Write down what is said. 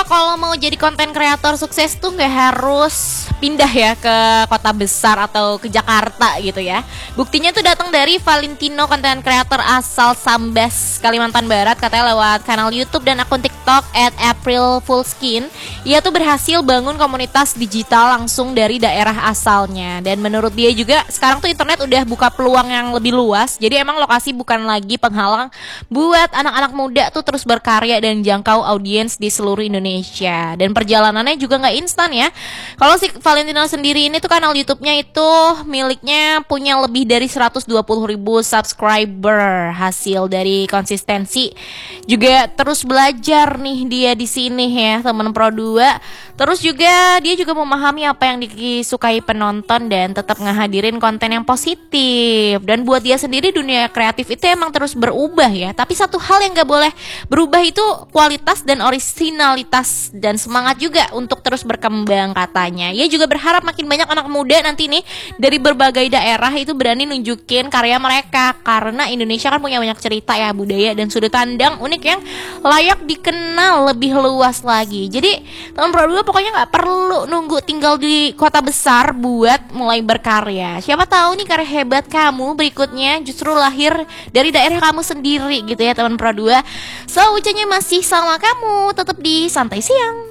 kalau mau jadi konten kreator sukses tuh nggak harus pindah ya ke kota besar atau ke Jakarta gitu ya. Buktinya tuh datang dari Valentino, konten kreator asal Sambas, Kalimantan Barat, katanya lewat kanal YouTube dan akun TikTok @aprilfullskin. Ia tuh berhasil bangun komunitas digital langsung dari daerah asalnya. Dan menurut dia juga sekarang tuh internet udah buka peluang yang lebih luas. Jadi emang lokasi bukan lagi penghalang buat anak-anak muda tuh terus berkarya dan jangkau audiens di seluruh Indonesia. Dan perjalanannya juga nggak instan ya. Kalau si Valentino sendiri ini tuh kanal YouTube-nya itu miliknya punya lebih dari 120.000 subscriber. Hasil dari konsistensi juga terus belajar nih dia di sini ya teman Pro 2. Terus juga dia juga memahami apa yang disukai penonton dan tetap ngehadirin konten yang positif. Dan buat dia sendiri dunia kreatif itu emang terus berubah ya. Tapi satu hal yang gak boleh berubah itu kualitas dan originalitas dan semangat juga untuk terus berkembang katanya. Ia juga berharap makin banyak anak muda nanti nih dari berbagai daerah itu berani nunjukin karya mereka. Karena Indonesia kan punya banyak cerita ya, budaya dan sudut pandang unik yang layak dikenal lebih luas lagi. Jadi teman Pro 2 pokoknya gak perlu nunggu tinggal di kota besar buat mulai berkarya. Siapa tahu nih karya hebat kamu berikutnya justru lahir dari daerah kamu sendiri gitu ya teman Pro 2. So ucapnya masih sama kamu, tetap di Santai Siang.